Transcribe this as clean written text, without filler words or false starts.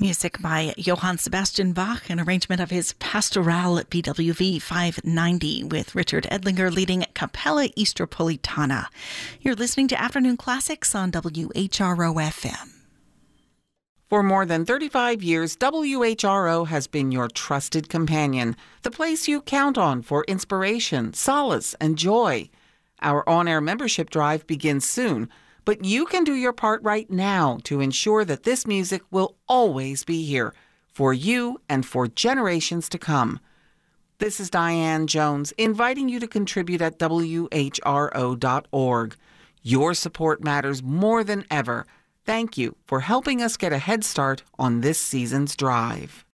Music by Johann Sebastian Bach, an arrangement of his Pastoral BWV 590 with Richard Edlinger leading Capella Eastropolitana. You're listening to Afternoon Classics on WHRO FM. For more than 35 years, WHRO has been your trusted companion, the place you count on for inspiration, solace, and joy. Our on-air membership drive begins soon, but you can do your part right now to ensure that this music will always be here for you and for generations to come. This is Diane Jones inviting you to contribute at WHRO.org. Your support matters more than ever. Thank you for helping us get a head start on this season's drive.